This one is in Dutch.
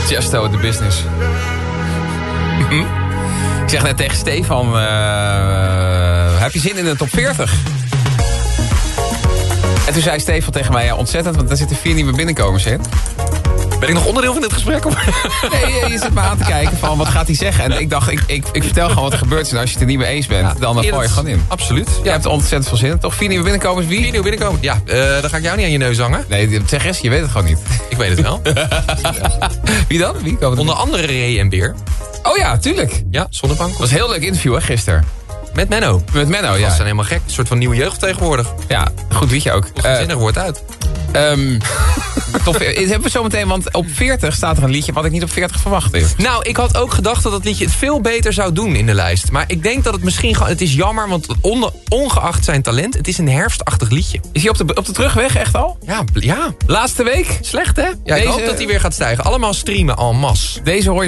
Tiesto, de business. Ik zeg net tegen Stefan, heb je zin in de top 40? En toen zei Stefan tegen mij, ja ontzettend, want daar zitten 4 nieuwe binnenkomers in. Ben ik nog onderdeel van dit gesprek? Nee, je zit me aan te kijken van wat gaat hij zeggen. En ik dacht, ik vertel gewoon wat er gebeurt is. En als je het er niet mee eens bent, dan gooi je gewoon in. Absoluut. Je hebt ontzettend veel zin. Toch 4 nieuwe binnenkomers? Wie? 4 nieuwe binnenkomers. Ja, dan ga ik jou niet aan je neus hangen. Nee, zeg eens, je weet het gewoon niet. Ik weet het wel. Wie dan? Wie komen er? Onder andere Ray en Beer. Oh ja, tuurlijk. Ja, Zonnebank. Dat was een heel leuk interview hè, gisteren. Met Menno. Met Menno, Dat ja. was dan helemaal gek. Een soort van nieuwe jeugd tegenwoordig. Ja, goed liedje ook. Zinnig woord uit. Hebben we zo meteen, want op 40 staat er een liedje wat ik niet op 40 verwacht heb. Nou, ik had ook gedacht dat liedje het veel beter zou doen in de lijst. Maar ik denk dat het misschien gewoon... Het is jammer, want ongeacht zijn talent, het is een herfstachtig liedje. Is hij op de terugweg echt al? Ja. Laatste week? Slecht, hè? Ja, ik hoop dat hij weer gaat stijgen. Allemaal streamen en masse. Deze hoor je